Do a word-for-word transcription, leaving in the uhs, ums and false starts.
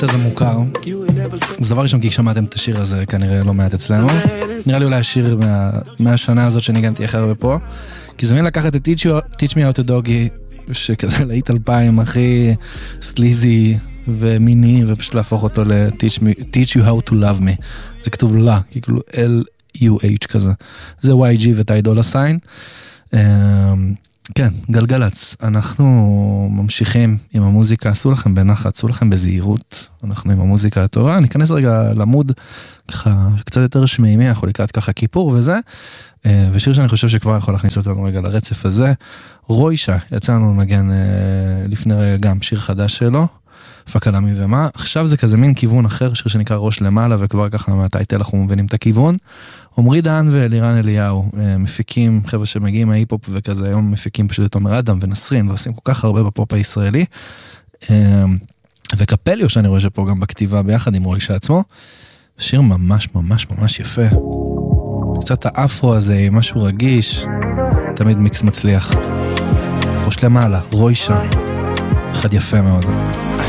הזה מוכר. זה דבר ראשון כי שמעתם את השיר הזה כנראה לא מעט אצלנו. נראה לי אולי השיר מה, מהשנה הזאת שניגנתי אחר ופה. כי זה מין לקחת את Teach, you, Teach Me How to Doggy, שכזה להיט אלפיים הכי סליזי ומיני, ופשוט להפוך אותו ל-Teach me, Teach You How to Love Me. זה כתוב לה, כאילו L-U-H כזה. זה וואי ג'י וטי דולה סיין. כן, גלגלץ, אנחנו ממשיכים עם המוזיקה, עשו לכם בנחת, עשו לכם בזהירות, אנחנו עם המוזיקה הטובה, ניכנס רגע למוד, ככה קצת יותר שמימי, אנחנו לקראת ככה כיפור וזה, ושיר שאני חושב שכבר יכול להכניס אותנו רגע לרצף הזה, רוישה, יצא לנו לנגן לפני רגע גם שיר חדש שלו, פקה למי ומה, עכשיו זה כזה מין כיוון אחר, שיר שנקרא ראש למעלה, וכבר ככה מהטייטל אנחנו מבינים את הכיוון, עומרי דהן ואלירן אליהו, מפיקים, חבר'ה שמגיעים מההיפ-הופ וכזה, היום מפיקים פשוט את עומר אדם ונסרין, ועושים כל כך הרבה בפופ הישראלי, וקפליו שאני רואה שפה גם בכתיבה ביחד עם רוישה עצמו, שיר ממש ממש ממש יפה, קצת האפרו הזה, משהו רגיש, תמיד מיקס מצליח, ראש למעלה, רוישה, אחד יפה מאוד.